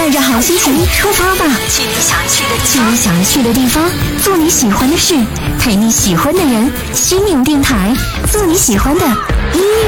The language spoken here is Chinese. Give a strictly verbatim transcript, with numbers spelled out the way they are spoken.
带着好心情出发吧， 去你想去的地去方， 你想去的地方，做你喜欢的事，陪你喜欢的人。犀牛电台，做你喜欢的音乐。